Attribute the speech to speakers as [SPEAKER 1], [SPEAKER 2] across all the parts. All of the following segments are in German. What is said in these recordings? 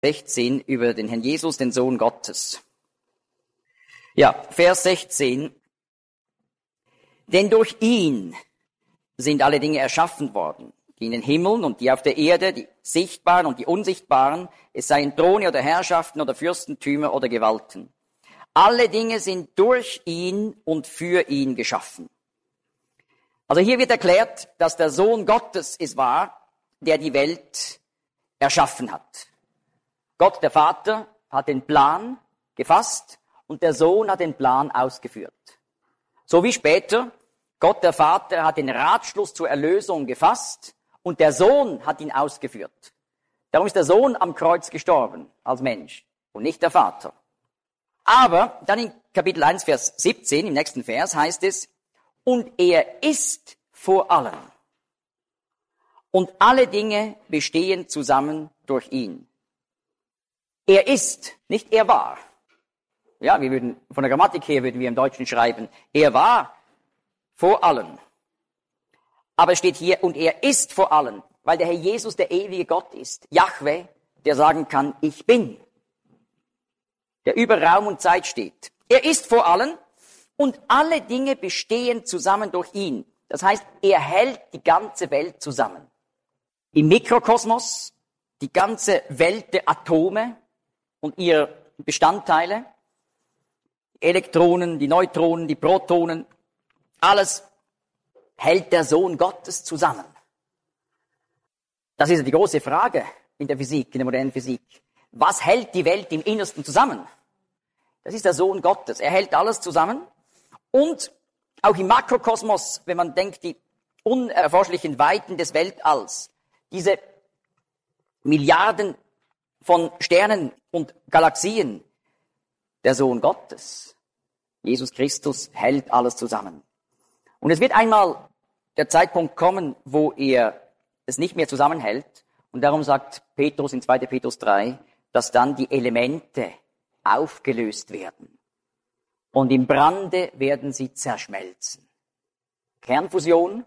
[SPEAKER 1] 16 über den Herrn Jesus, den Sohn Gottes. Ja, Vers 16. Denn durch ihn sind alle Dinge erschaffen worden, die in den Himmeln und die auf der Erde, die sichtbaren und die unsichtbaren, es seien Throne oder Herrschaften oder Fürstentümer oder Gewalten. Alle Dinge sind durch ihn und für ihn geschaffen. Also hier wird erklärt, dass der Sohn Gottes es war, der die Welt erschaffen hat. Gott, der Vater, hat den Plan gefasst und der Sohn hat den Plan ausgeführt. So wie später, Gott, der Vater, hat den Ratschluss zur Erlösung gefasst und der Sohn hat ihn ausgeführt. Darum ist der Sohn am Kreuz gestorben als Mensch und nicht der Vater. Aber dann in Kapitel 1, Vers 17, im nächsten Vers, heißt es, und er ist vor allen. Und alle Dinge bestehen zusammen durch ihn. Er ist, nicht er war. Ja, von der Grammatik her würden wir im Deutschen schreiben, er war vor allen. Aber es steht hier, und er ist vor allen, weil der Herr Jesus der ewige Gott ist. Jahwe, der sagen kann, ich bin. Der über Raum und Zeit steht. Er ist vor allen und alle Dinge bestehen zusammen durch ihn. Das heißt, er hält die ganze Welt zusammen. Im Mikrokosmos, die ganze Welt der Atome und ihre Bestandteile, Elektronen, die Neutronen, die Protonen, alles hält der Sohn Gottes zusammen. Das ist die große Frage in der Physik, in der modernen Physik. Was hält die Welt im Innersten zusammen? Das ist der Sohn Gottes. Er hält alles zusammen. Und auch im Makrokosmos, wenn man denkt, die unerforschlichen Weiten des Weltalls, diese Milliarden von Sternen und Galaxien, der Sohn Gottes, Jesus Christus, hält alles zusammen. Und es wird einmal der Zeitpunkt kommen, wo er es nicht mehr zusammenhält. Und darum sagt Petrus in 2. Petrus 3, dass dann die Elemente aufgelöst werden. Und im Brande werden sie zerschmelzen. Kernfusion,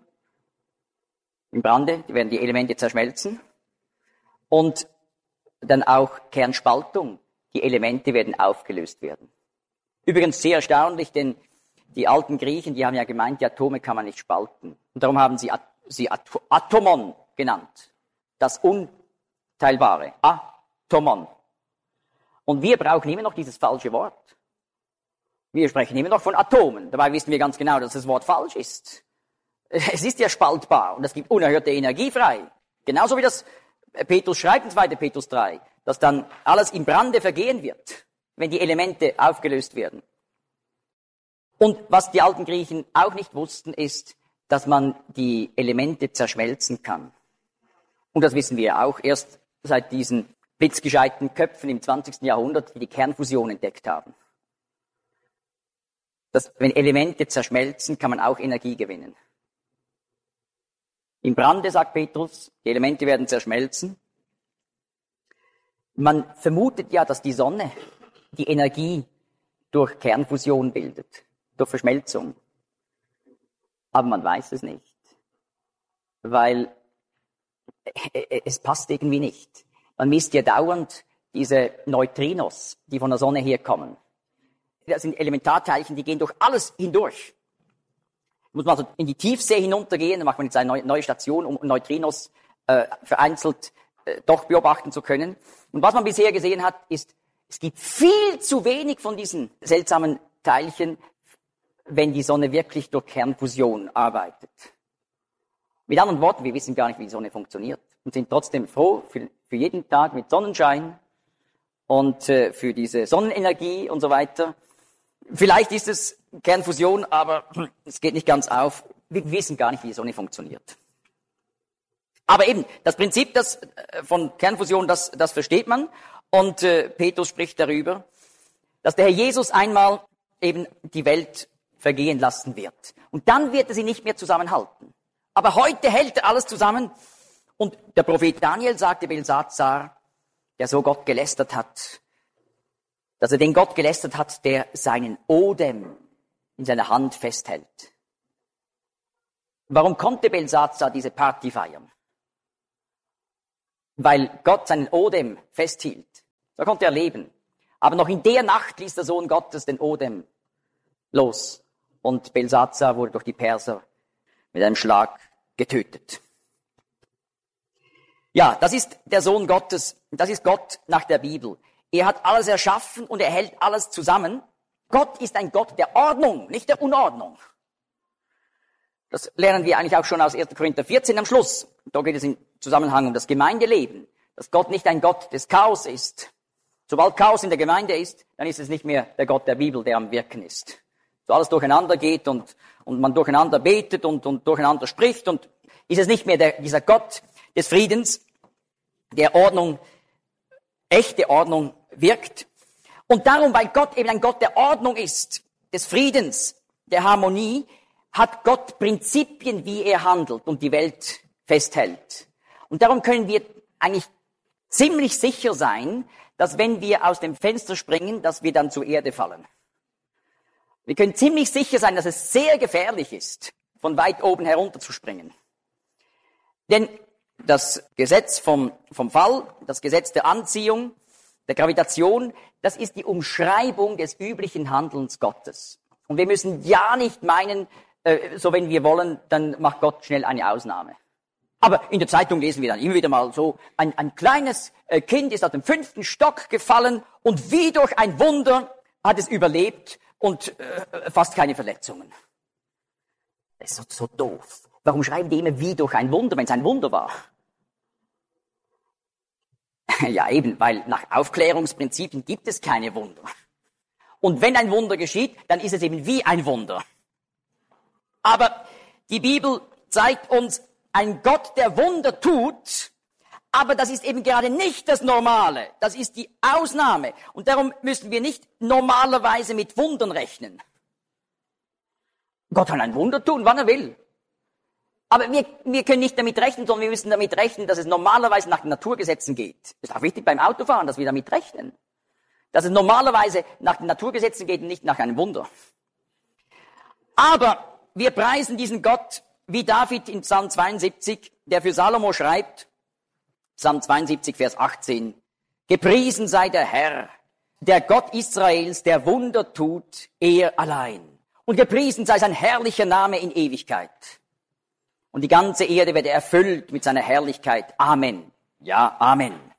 [SPEAKER 1] im Brande werden die Elemente zerschmelzen. Und dann auch Kernspaltung, die Elemente werden aufgelöst werden. Übrigens sehr erstaunlich, denn die alten Griechen, die haben ja gemeint, die Atome kann man nicht spalten. Und darum haben sie Atomon genannt. Das Unteilbare. Atomon. Und wir brauchen immer noch dieses falsche Wort. Wir sprechen immer noch von Atomen. Dabei wissen wir ganz genau, dass das Wort falsch ist. Es ist ja spaltbar und es gibt unerhörte Energie frei. Genauso wie das Petrus schreibt in 2. Petrus 3, dass dann alles im Brande vergehen wird, wenn die Elemente aufgelöst werden. Und was die alten Griechen auch nicht wussten, ist, dass man die Elemente zerschmelzen kann. Und das wissen wir auch erst seit diesen blitzgescheiten Köpfen im 20. Jahrhundert, die die Kernfusion entdeckt haben. Dass, wenn Elemente zerschmelzen, kann man auch Energie gewinnen. Im Brande, sagt Petrus, die Elemente werden zerschmelzen. Man vermutet ja, dass die Sonne die Energie durch Kernfusion bildet, durch Verschmelzung. Aber man weiß es nicht, weil es passt irgendwie nicht. Man misst ja dauernd diese Neutrinos, die von der Sonne herkommen. Das sind Elementarteilchen, die gehen durch alles hindurch. Muss man also in die Tiefsee hinuntergehen, dann macht man jetzt eine neue Station, um Neutrinos vereinzelt doch beobachten zu können. Und was man bisher gesehen hat, ist, es gibt viel zu wenig von diesen seltsamen Teilchen, wenn die Sonne wirklich durch Kernfusion arbeitet. Mit anderen Worten, wir wissen gar nicht, wie die Sonne funktioniert und sind trotzdem froh für jeden Tag mit Sonnenschein und für diese Sonnenenergie und so weiter. Vielleicht ist es Kernfusion, aber es geht nicht ganz auf. Wir wissen gar nicht, wie die Sonne funktioniert. Aber eben, das Prinzip von Kernfusion, das versteht man. Und Petrus spricht darüber, dass der Herr Jesus einmal eben die Welt vergehen lassen wird. Und dann wird er sie nicht mehr zusammenhalten. Aber heute hält er alles zusammen. Und der Prophet Daniel sagte Belsazar, der so Gott gelästert hat, dass er den Gott gelästert hat, der seinen Odem in seiner Hand festhält. Warum konnte Belsazar diese Party feiern? Weil Gott seinen Odem festhielt. So konnte er leben. Aber noch in der Nacht ließ der Sohn Gottes den Odem los. Und Belsazar wurde durch die Perser mit einem Schlag getötet. Ja, das ist der Sohn Gottes. Das ist Gott nach der Bibel. Er hat alles erschaffen und er hält alles zusammen. Gott ist ein Gott der Ordnung, nicht der Unordnung. Das lernen wir eigentlich auch schon aus 1. Korinther 14 am Schluss. Da geht es im Zusammenhang um das Gemeindeleben. Dass Gott nicht ein Gott des Chaos ist. Sobald Chaos in der Gemeinde ist, dann ist es nicht mehr der Gott der Bibel, der am Wirken ist. So alles durcheinander geht und man durcheinander betet und durcheinander spricht und ist es nicht mehr dieser Gott des Friedens, der Ordnung, echte Ordnung wirkt. Und darum, weil Gott eben ein Gott der Ordnung ist, des Friedens, der Harmonie, hat Gott Prinzipien, wie er handelt und die Welt festhält. Und darum können wir eigentlich ziemlich sicher sein, dass wenn wir aus dem Fenster springen, dass wir dann zur Erde fallen. Wir können ziemlich sicher sein, dass es sehr gefährlich ist, von weit oben herunterzuspringen. Denn das Gesetz vom Fall, das Gesetz der Anziehung, der Gravitation, das ist die Umschreibung des üblichen Handelns Gottes. Und wir müssen ja nicht meinen, so wenn wir wollen, dann macht Gott schnell eine Ausnahme. Aber in der Zeitung lesen wir dann immer wieder mal so, ein kleines Kind ist aus dem 5. Stock gefallen und wie durch ein Wunder hat es überlebt und fast keine Verletzungen. Das ist so doof. Warum schreiben die immer wie durch ein Wunder, wenn es ein Wunder war? Ja eben, weil nach Aufklärungsprinzipien gibt es keine Wunder. Und wenn ein Wunder geschieht, dann ist es eben wie ein Wunder. Aber die Bibel zeigt uns, ein Gott, der Wunder tut, aber das ist eben gerade nicht das Normale. Das ist die Ausnahme. Und darum müssen wir nicht normalerweise mit Wundern rechnen. Gott kann ein Wunder tun, wann er will. Aber wir können nicht damit rechnen, sondern wir müssen damit rechnen, dass es normalerweise nach den Naturgesetzen geht. Das ist auch wichtig beim Autofahren, dass wir damit rechnen. Dass es normalerweise nach den Naturgesetzen geht und nicht nach einem Wunder. Aber wir preisen diesen Gott, wie David in Psalm 72, der für Salomo schreibt, Psalm 72, Vers 18, Gepriesen sei der Herr, der Gott Israels, der Wunder tut, er allein. Und gepriesen sei sein herrlicher Name in Ewigkeit. Und die ganze Erde werde erfüllt mit seiner Herrlichkeit. Amen. Ja, Amen.